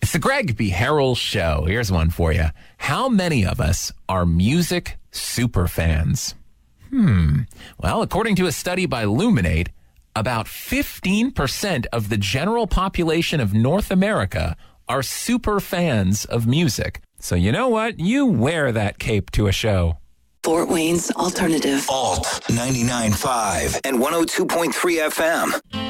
It's the Greg B. Harrell Show. Here's one for you. How many of us are music superfans? Well, according to a study by Luminate, about 15% of the general population of North America are super fans of music. So you know what? You wear that cape to a show. Fort Wayne's Alternative. Alt 99.5 and 102.3 FM.